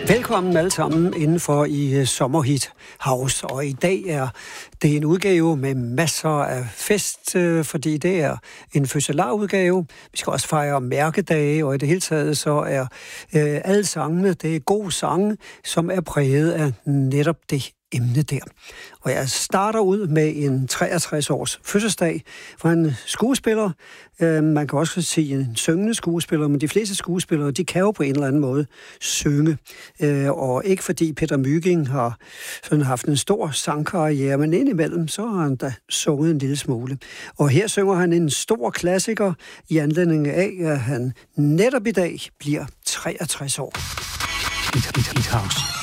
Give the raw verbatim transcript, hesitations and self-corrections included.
Velkommen alle sammen indenfor i uh, Sommerhit House, og i dag er det en udgave med masser af fest, uh, fordi det er en fødselarudgave. Vi skal også fejre mærkedage, og i det hele taget så er uh, alle sangene, det er gode sange, som er præget af netop det emne der. Og jeg starter ud med en treogtres års fødselsdag for en skuespiller. Øh, man kan også sige en syngende skuespiller, men de fleste skuespillere, de kan jo på en eller anden måde synge. Øh, og ikke fordi Peter Mygind har sådan haft en stor sangkarriere, men indimellem så har han da sunget en lille smule. Og her synger han en stor klassiker i anledning af, at han netop i dag bliver treogtres år. Hit, hit, hit house.